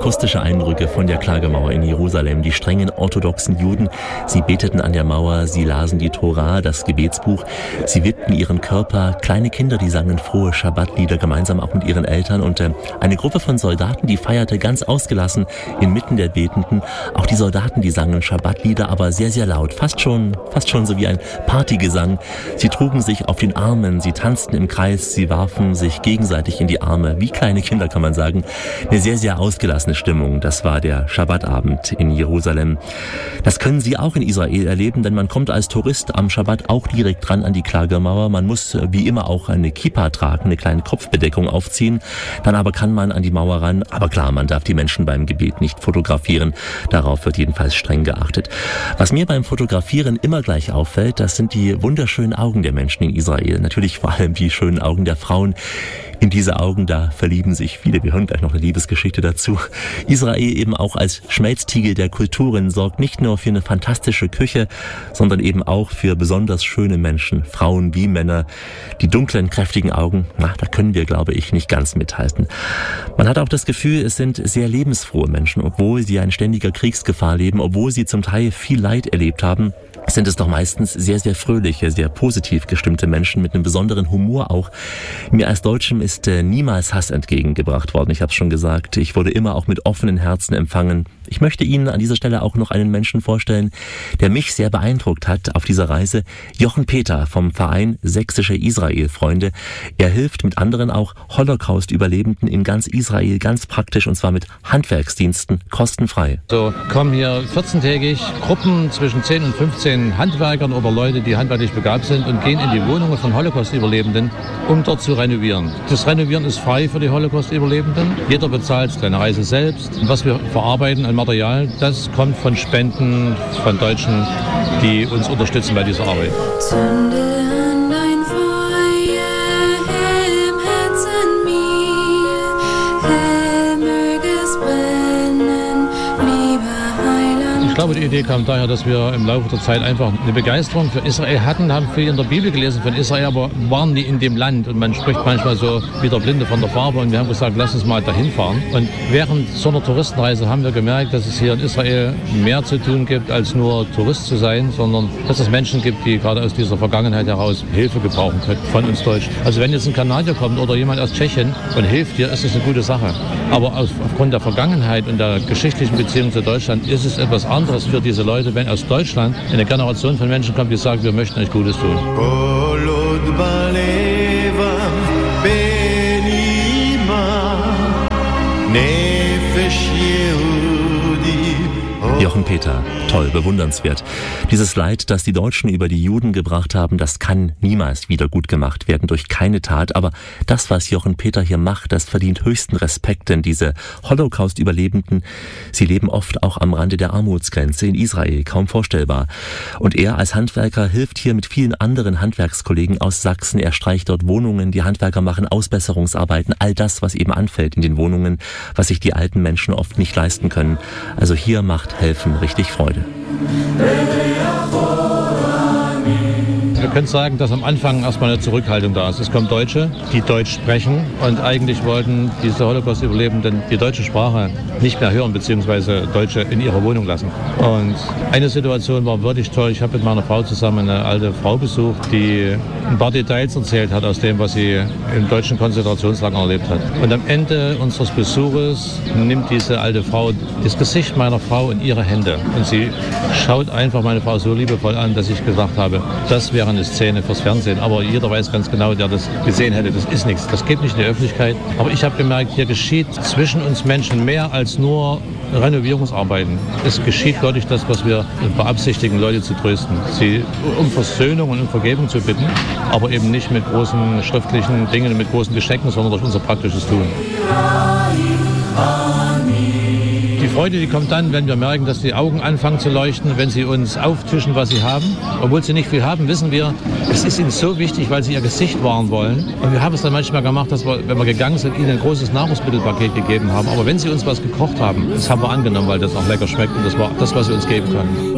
akustische Eindrücke von der Klagemauer in Jerusalem. Die strengen orthodoxen Juden, sie beteten an der Mauer, sie lasen die Tora, das Gebetsbuch, sie wippten ihren Körper. Kleine Kinder, die sangen frohe Schabbatlieder gemeinsam auch mit ihren Eltern. Und eine Gruppe von Soldaten, die feierte ganz ausgelassen inmitten der Betenden. Auch die Soldaten, die sangen Schabbatlieder, aber sehr, sehr laut. Fast schon so wie ein Partygesang. Sie trugen sich auf den Armen, sie tanzten im Kreis, sie warfen sich gegenseitig in die Arme. Wie kleine Kinder, kann man sagen. Eine sehr, sehr ausgelassene Stimmung. Das war der Schabbatabend in Jerusalem. Das können Sie auch in Israel erleben, denn man kommt als Tourist am Schabbat auch direkt dran an die Klagemauer. Man muss wie immer auch eine Kippa tragen, eine kleine Kopfbedeckung aufziehen. Dann aber kann man an die Mauer ran. Aber klar, man darf die Menschen beim Gebet nicht fotografieren. Darauf wird jedenfalls streng geachtet. Was mir beim Fotografieren immer gleich auffällt, das sind die wunderschönen Augen der Menschen in Israel. Natürlich vor allem die schönen Augen der Frauen. In diese Augen, da verlieben sich viele. Wir hören gleich noch eine Liebesgeschichte dazu. Israel eben auch als Schmelztiegel der Kulturen sorgt nicht nur für eine fantastische Küche, sondern eben auch für besonders schöne Menschen, Frauen wie Männer. Die dunklen, kräftigen Augen, da können wir, glaube ich, nicht ganz mithalten. Man hat auch das Gefühl, es sind sehr lebensfrohe Menschen, obwohl sie in ständiger Kriegsgefahr leben, obwohl sie zum Teil viel Leid erlebt haben. Sind es doch meistens sehr, sehr fröhliche, sehr positiv gestimmte Menschen mit einem besonderen Humor auch. Mir als Deutschem ist niemals Hass entgegengebracht worden. Ich habe es schon gesagt, ich wurde immer auch mit offenen Herzen empfangen. Ich möchte Ihnen an dieser Stelle auch noch einen Menschen vorstellen, der mich sehr beeindruckt hat auf dieser Reise. Jochen Peter vom Verein Sächsische Israel-Freunde. Er hilft mit anderen auch Holocaust-Überlebenden in ganz Israel ganz praktisch und zwar mit Handwerksdiensten kostenfrei. So kommen hier 14-tägig Gruppen zwischen 10 und 15 Handwerkern oder Leute, die handwerklich begabt sind und gehen in die Wohnungen von Holocaust-Überlebenden, um dort zu renovieren. Das Renovieren ist frei für die Holocaust-Überlebenden. Jeder bezahlt seine Reise selbst. Und was wir verarbeiten an Material, das kommt von Spenden von Deutschen, die uns unterstützen bei dieser Arbeit. Ich glaube, die Idee kam daher, dass wir im Laufe der Zeit einfach eine Begeisterung für Israel hatten, haben viel in der Bibel gelesen von Israel, aber waren nie in dem Land. Und man spricht manchmal so wie der Blinde von der Farbe. Und wir haben gesagt, lass uns mal dahin fahren. Und während so einer Touristenreise haben wir gemerkt, dass es hier in Israel mehr zu tun gibt, als nur Tourist zu sein, sondern dass es Menschen gibt, die gerade aus dieser Vergangenheit heraus Hilfe gebrauchen können von uns Deutschen. Also wenn jetzt ein Kanadier kommt oder jemand aus Tschechien und hilft dir, ist es eine gute Sache. Aber aufgrund der Vergangenheit und der geschichtlichen Beziehung zu Deutschland ist es etwas anderes für diese Leute, wenn aus Deutschland eine Generation von Menschen kommt, die sagen, wir möchten euch Gutes tun. Jochen Peter, toll, bewundernswert. Dieses Leid, das die Deutschen über die Juden gebracht haben, das kann niemals wieder gut gemacht werden durch keine Tat. Aber das, was Jochen Peter hier macht, das verdient höchsten Respekt, denn diese Holocaust-Überlebenden, sie leben oft auch am Rande der Armutsgrenze in Israel, kaum vorstellbar. Und er als Handwerker hilft hier mit vielen anderen Handwerkskollegen aus Sachsen. Er streicht dort Wohnungen, die Handwerker machen Ausbesserungsarbeiten, all das, was eben anfällt in den Wohnungen, was sich die alten Menschen oft nicht leisten können. Also hier macht Helfen richtig Freude. Wir können sagen, dass am Anfang erstmal eine Zurückhaltung da ist. Es kommen Deutsche, die Deutsch sprechen und eigentlich wollten diese Holocaust-Überlebenden die deutsche Sprache nicht mehr hören, beziehungsweise Deutsche in ihrer Wohnung lassen. Und eine Situation war wirklich toll. Ich habe mit meiner Frau zusammen eine alte Frau besucht, die ein paar Details erzählt hat aus dem, was sie im deutschen Konzentrationslager erlebt hat. Und am Ende unseres Besuches nimmt diese alte Frau das Gesicht meiner Frau in ihre Hände. Und sie schaut einfach meine Frau so liebevoll an, dass ich gesagt habe, das wäre eine Szene fürs Fernsehen. Aber jeder weiß ganz genau, der das gesehen hätte, das ist nichts. Das geht nicht in die Öffentlichkeit. Aber ich habe gemerkt, hier geschieht zwischen uns Menschen mehr als nur Renovierungsarbeiten. Es geschieht wirklich das, was wir beabsichtigen, Leute zu trösten. Sie um Versöhnung und um Vergebung zu bitten, aber eben nicht mit großen schriftlichen Dingen, mit großen Geschenken, sondern durch unser praktisches Tun. Die Freude, die kommt dann, wenn wir merken, dass die Augen anfangen zu leuchten, wenn sie uns auftischen, was sie haben. Obwohl sie nicht viel haben, wissen wir, es ist ihnen so wichtig, weil sie ihr Gesicht wahren wollen. Und wir haben es dann manchmal gemacht, dass wir, wenn wir gegangen sind, ihnen ein großes Nahrungsmittelpaket gegeben haben. Aber wenn sie uns was gekocht haben, das haben wir angenommen, weil das auch lecker schmeckt und das war das, was sie uns geben konnten.